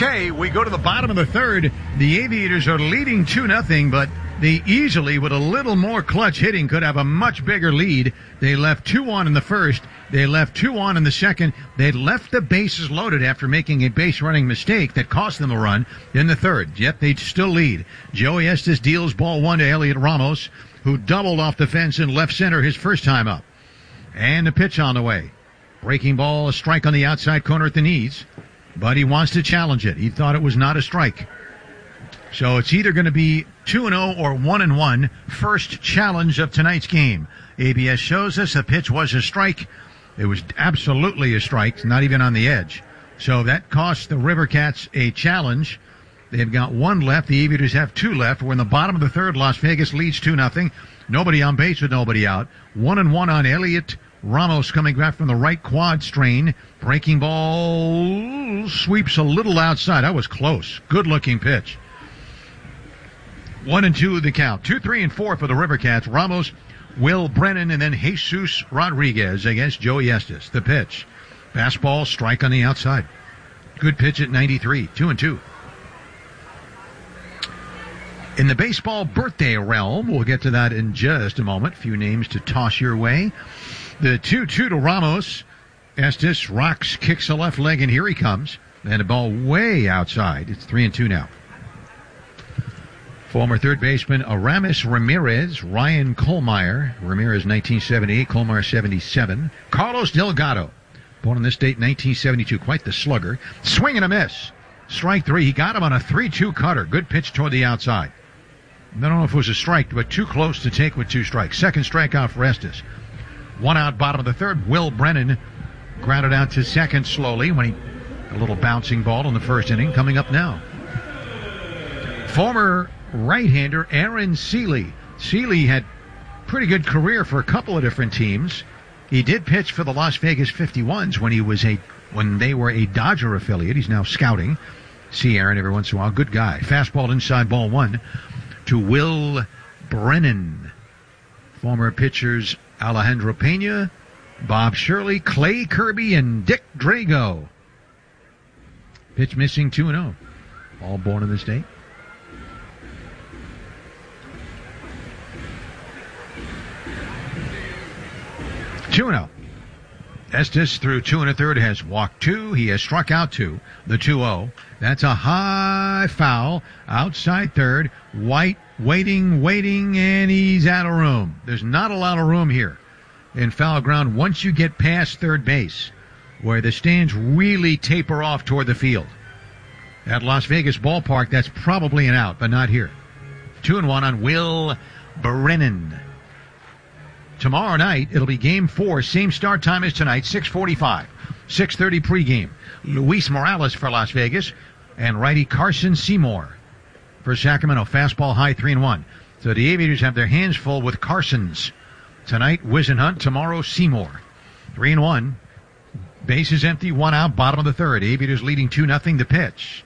Okay, we go to the bottom of the third. The Aviators are leading 2-0, but they easily, with a little more clutch hitting, could have a much bigger lead. They left 2 on in the first. They left 2 on in the second. They left the bases loaded after making a base running mistake that cost them a run in the third. Yet they still lead. Joey Estes deals ball 1 to Elliot Ramos, who doubled off the fence in left center his first time up. And the pitch on the way. Breaking ball, a strike on the outside corner at the knees. But he wants to challenge it. He thought it was not a strike. So it's either going to be 2-0 or 1-1. First challenge of tonight's game. ABS shows us the pitch was a strike. It was absolutely a strike, not even on the edge. So that cost the River Cats a challenge. They've got 1 left. The Aviators have 2 left. We're in the bottom of the third. Las Vegas leads 2-0. Nobody on base with nobody out. 1-1 on Elliot Ramos coming back from the right quad strain. Breaking ball sweeps a little outside. That was close. Good-looking pitch. 1-2 the count. 2, 3, and 4 for the River Cats. Ramos, Will Brennan, and then Jesus Rodriguez against Joey Estes. The pitch. Fastball, strike on the outside. Good pitch at 93. 2-2. In the baseball birthday realm, we'll get to that in just a moment. Few names to toss your way. The 2-2 to Ramos. Estes rocks, kicks a left leg, and here he comes. And a ball way outside. It's 3-2 now. Former third baseman Aramis Ramirez, Ryan Kohlmeyer. Ramirez 1978, Kohlmeyer 77. Carlos Delgado, born on this date 1972. Quite the slugger. Swing and a miss. Strike 3. He got him on a 3-2 cutter. Good pitch toward the outside. I don't know if it was a strike, but too close to take with 2 strikes. Second strikeout for Estes. 1 out, bottom of the third. Will Brennan grounded out to second slowly when a little bouncing ball in the first inning. Coming up now, former right-hander Aaron Seeley. Seeley had pretty good career for a couple of different teams. He did pitch for the Las Vegas 51s when they were a Dodger affiliate. He's now scouting. See Aaron every once in a while. Good guy. Fastball inside, ball 1 to Will Brennan. Former pitchers Alejandro Pena, Bob Shirley, Clay Kirby, and Dick Drago. Pitch missing 2-0. All born in the state. Estes through 2 1/3 has walked 2. He has struck out 2. The 2-0. That's a high foul. Outside third. White waiting, and he's out of room. There's not a lot of room here in foul ground once you get past third base, where the stands really taper off toward the field. At Las Vegas ballpark, that's probably an out, but not here. 2-1 on Will Brennan. Tomorrow night, it'll be Game 4. Same start time as tonight, 6:45. 6:30 pregame. Luis Morales for Las Vegas and righty Carson Seymour for Sacramento. Fastball high, 3-1. So the Aviators have their hands full with Carsons. Tonight, Whisenhunt. Tomorrow, Seymour. 3-1. Bases empty, 1 out, bottom of the third. Aviators leading 2-0. The pitch.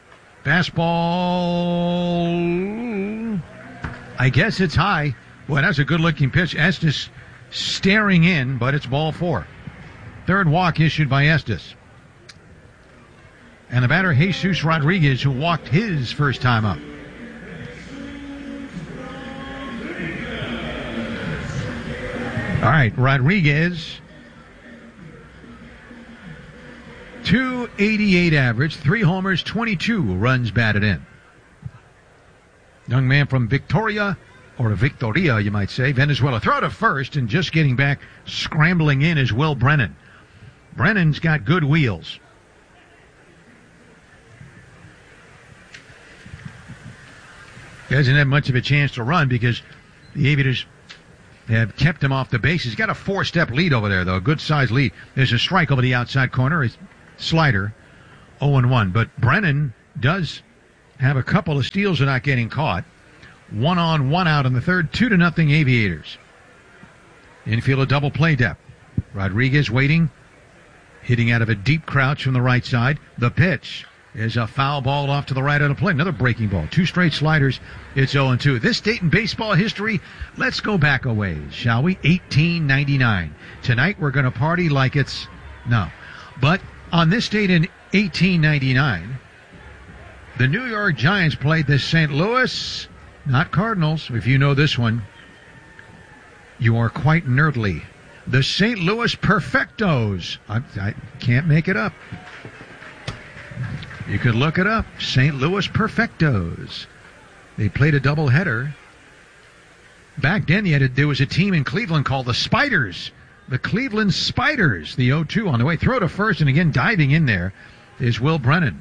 Fastball. I guess it's high. Boy, that's a good-looking pitch. Estes staring in, but it's ball 4. Third walk issued by Estes. And the batter, Jesus Rodriguez, who walked his first time up. All right, Rodriguez, 288 average, 3 homers, 22 runs batted in. Young man from Victoria, or Victoria, you might say, Venezuela. Throw to first, and just getting back, scrambling in is Will Brennan. Brennan's got good wheels. Doesn't have much of a chance to run because the Aviators have kept him off the base. He's got a 4-step lead over there, though. A good-sized lead. There's a strike over the outside corner. His slider, 0-1. But Brennan does have a couple of steals and not getting caught. 1 on, 1 out in the third. 2-0 Aviators. Infield a double play depth. Rodriguez waiting. Hitting out of a deep crouch from the right side. The pitch is a foul ball off to the right of the plate. Another breaking ball. 2 straight sliders. It's 0-2. This date in baseball history, let's go back a ways, shall we? 1899. Tonight we're going to party like it's... No. But on this date in 1899, The New York Giants played the St. Louis, not Cardinals. If you know this one, you are quite nerdly. The St. Louis Perfectos. I can't make it up. You could look it up. St. Louis Perfectos. They played a doubleheader. Back then, there was a team in Cleveland called the Spiders. The Cleveland Spiders. The 0-2 on the way. Throw to first, and again, diving in there is Will Brennan.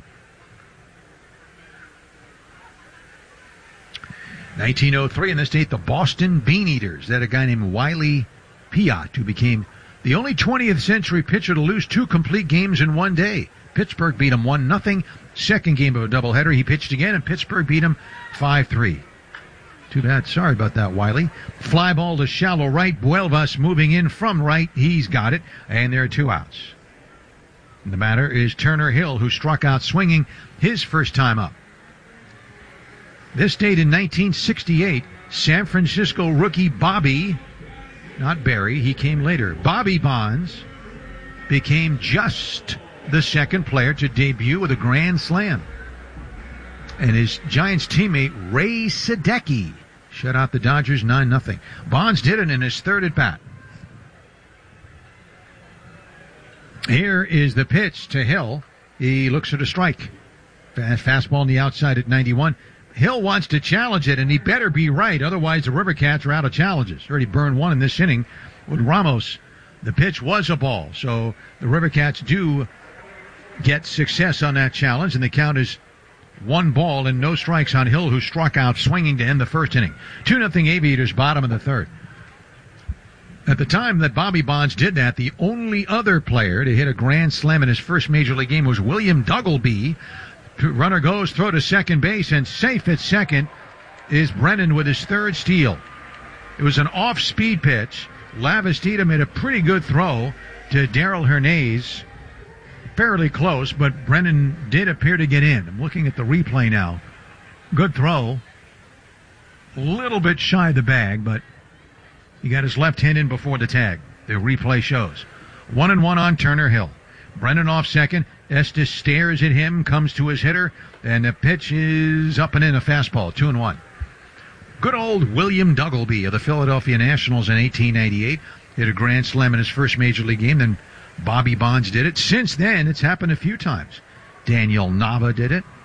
1903, in this state, the Boston Bean Eaters. They had a guy named Wiley Piott, who became the only 20th century pitcher to lose 2 complete games in one day. Pittsburgh beat him 1-0. Second game of a doubleheader, he pitched again, and Pittsburgh beat him 5-3. Too bad. Sorry about that, Wiley. Fly ball to shallow right. Buelvas moving in from right. He's got it, and there are 2 outs. And the batter is Turner Hill, who struck out swinging his first time up. This date in 1968, San Francisco rookie Bobby, not Barry, he came later, Bobby Bonds became just the second player to debut with a grand slam. And his Giants teammate Ray Sadecki shut out the Dodgers 9-0. Bonds did it in his third at bat. Here is the pitch to Hill. He looks at a strike. Fastball on the outside at 91. Hill wants to challenge it, and he better be right. Otherwise, the River Cats are out of challenges. Already burned one in this inning with Ramos. The pitch was a ball, so the River Cats do get success on that challenge, and the count is 1 ball and no strikes on Hill, who struck out swinging to end the first inning. 2-0 Aviators, bottom of the third. At the time that Bobby Bonds did that, the only other player to hit a grand slam in his first major league game was William Duggleby. Runner goes, throw to second base, and safe at second is Brennan with his third steal. It was an off-speed pitch. Lavastida made a pretty good throw to Darrell Hernandez. Fairly close, but Brennan did appear to get in. I'm looking at the replay now. Good throw. A little bit shy of the bag, but he got his left hand in before the tag. The replay shows. 1-1 on Turner Hill. Brennan off second. Estes stares at him, comes to his hitter, and the pitch is up and in, a fastball, 2-1. Good old William Duggleby of the Philadelphia Nationals in 1898 hit a grand slam in his first major league game. Then Bobby Bonds did it. Since then, it's happened a few times. Daniel Nava did it.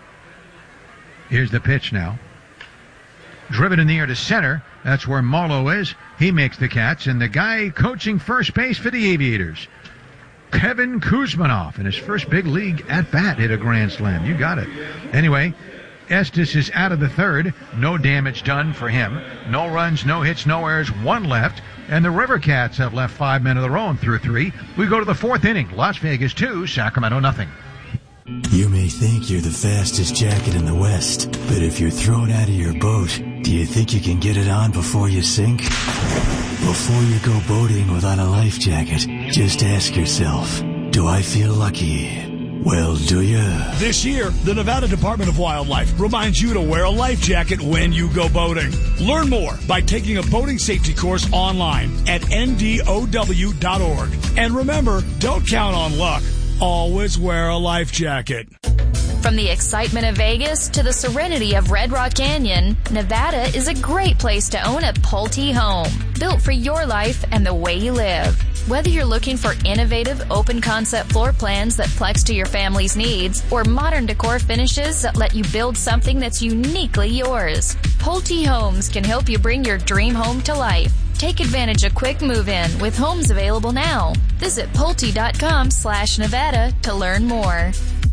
Here's the pitch now. Driven in the air to center. That's where Marlowe is. He makes the catch, and the guy coaching first base for the Aviators, Kevin Kuzmanoff, in his first big league at-bat, hit a grand slam. You got it. Anyway, Estes is out of the third. No damage done for him. No runs, no hits, no errors, 1 left. And the River Cats have left 5 men of their own through 3. We go to the 4th inning. Las Vegas 2, Sacramento 0. You may think you're the fastest jacket in the West, but if you're thrown out of your boat, do you think you can get it on before you sink? Before you go boating without a life jacket, just ask yourself, do I feel lucky? Well, do you? This year, the Nevada Department of Wildlife reminds you to wear a life jacket when you go boating. Learn more by taking a boating safety course online at ndow.org. And remember, don't count on luck. Always wear a life jacket. From the excitement of Vegas to the serenity of Red Rock Canyon, Nevada is a great place to own a Pulte home, built for your life and the way you live. Whether you're looking for innovative, open-concept floor plans that flex to your family's needs, or modern decor finishes that let you build something that's uniquely yours, Pulte Homes can help you bring your dream home to life. Take advantage of quick move-in with homes available now. Visit Pulte.com/Nevada to learn more.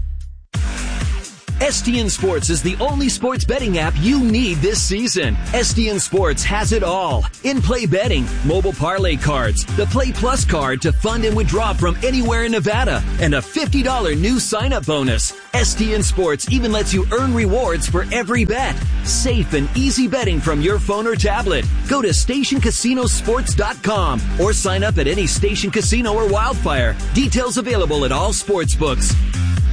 STN Sports is the only sports betting app you need this season. STN Sports has it all. In-play betting, mobile parlay cards, the Play Plus card to fund and withdraw from anywhere in Nevada, and a $50 new sign-up bonus. STN Sports even lets you earn rewards for every bet. Safe and easy betting from your phone or tablet. Go to StationCasinoSports.com or sign up at any Station Casino or Wildfire. Details available at all sports books.